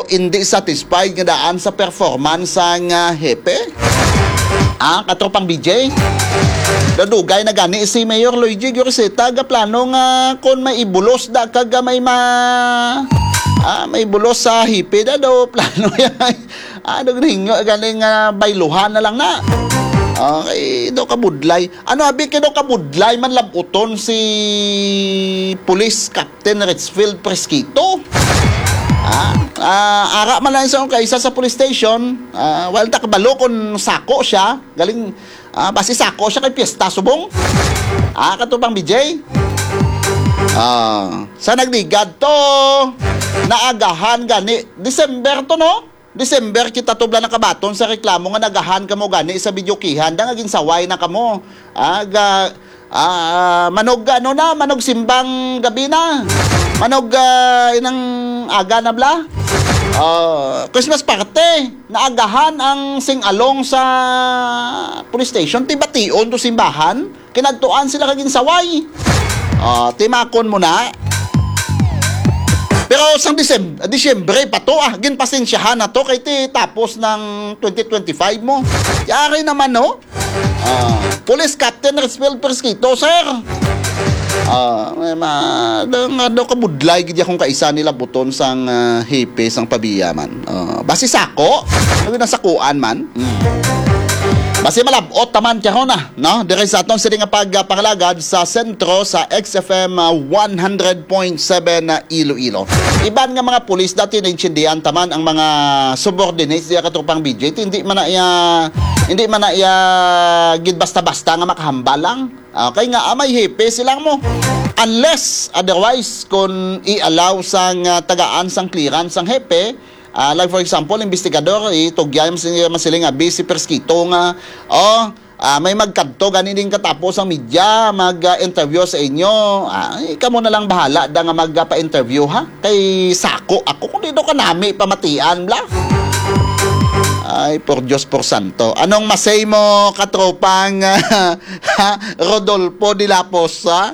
hindi satisfied nga daan sa performance ang hepe. Katropang BJ. Dadugay na gani si Mayor Luigi Goriseta ga plano nga kung may ibulos da kaga may may bulos sa hipi da do plano yan. Nagringo galing bayluhan na lang na. Okay, do kabudlay. Abi kino kabudlay man labuton si Police Captain Richfield Presquito. Ara man lang kaysa sa police station. Well, takabalo kung sako siya. Galing, basi sako siya kay Piesta Subong. Katupang BJ. Sa nagligad to, naagahan gani. December to, no? December kita tubla na kabaton sa reklamo nga nagahan kamo gani sa videokihan. Da nga ginsaway na kamo. Manog manog simbang gabi na. Manog inang aga na bla. Christmas party. Naagahan ang sing-along sa police station. Tibation to simbahan. Kinadtuan sila kaginsaway. Timakon mo na. Pero sang Disyembre pa to, ginpasensyahan na to kay tapos ng 2025 mo. Yari naman, no? Police Captain Richfield Presquito, sir. Daw kabudlay gid akong kaisa nila buton sang hipe sang pabiyaman. Basi sako, nasakuan man. Basi malabot taman karon na, no? Dire sa aton sila nga pagpangalagad sa sentro sa XFM 100.7 Iloilo. Iban nga mga pulis dati naintindihan taman ang mga subordinates diya katropang BJ. Hindi man na iya gid basta-basta nga makahambal lang. Kay nga may hepe silang mo. Unless otherwise kung i-allow sang tagaan sang clearance sang hepe. Like for example, investigador, itugyan masiling nga busy Presquito nga, may magkadto, ganin katapos ang media, mag-interview sa inyo. Ikaw mo na lang bahala da nga magpa-interview, ha? Kay sako ako, kung dito ka nami, pamatian, bla. Ay, por Diyos, por Santo. Anong masay mo, katropang Rodolfo de Lapos, ha?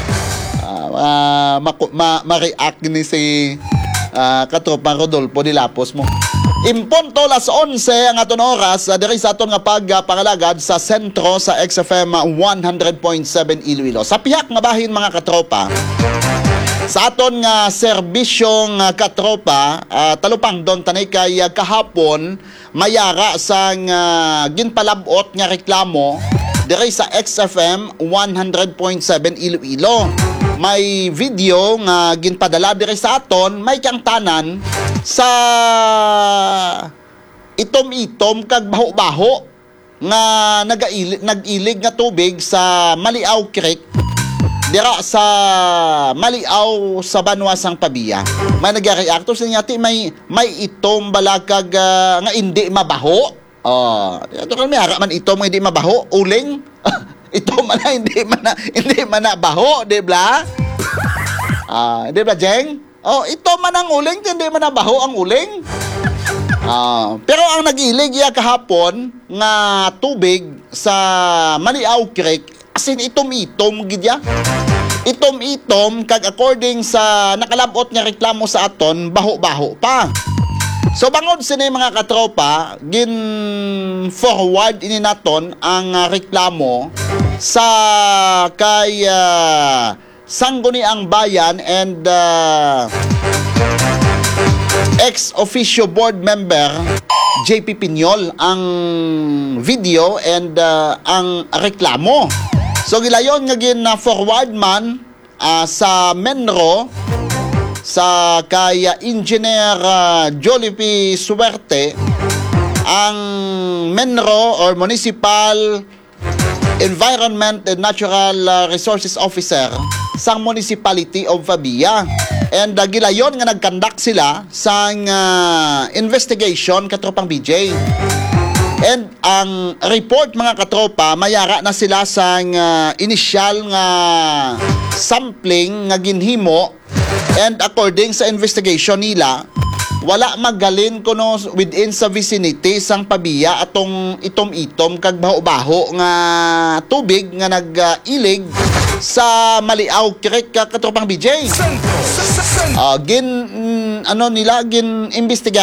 Ma-react ni si katropang Rodolfo de Lapos mo. Impunto las 11 ang aton oras diri sa aton nga pagpangalagad sa sentro sa XFM 100.7 Iloilo. Sa pihak nga bahin mga katropa, sa aton nga serbisyong katropa, talupang don tanay kay kahapon mayara sang ginpalabot nga reklamo diri sa XFM 100.7 Iloilo. May video nga ginpadala diri sa aton, may kang tanan sa itom-itom kag baho-baho nga nag-ilig nga tubig sa Maliaw Creek dira sa Maliaw sa Banwasang Pabia. May nag-react sa niya may itom balakag nga hindi mabaho. Ito kami ara man itom nga hindi mabaho, uling. Ito man na, hindi man na baho, di ba? Di ba, Jeng? Ito man ang uling, hindi man na baho ang uling. Pero ang nag-ilig iya kahapon nga tubig sa Maliaw Creek, asin itom-itom gidya. Itom-itom, kag according sa nakalabot nga reklamo sa aton, baho-baho pa. So bangod sini mga katropa, gin-forward ini naton ang reklamo sa kay Sangguniang Bayan and ex-officio board member JP Piñol ang video and ang reklamo. So gilayon nga gin-forward man sa Menro sa kay Engineer Jollibee Suerte, ang Menro or Municipal Environment and Natural Resources Officer sa Municipality of Fabia. And gilayon nga nagkandak sila sa investigation katropang BJ. And ang report mga katropa, mayara na sila sa initial nga sampling nga ginhimo. And according sa investigation nila, wala magalin kuno within sa vicinity sang Pabia atong itom-itom kag baho-baho nga tubig nga nag-ilig sa Maliaw Creek katropang BJ. Gin imbestiga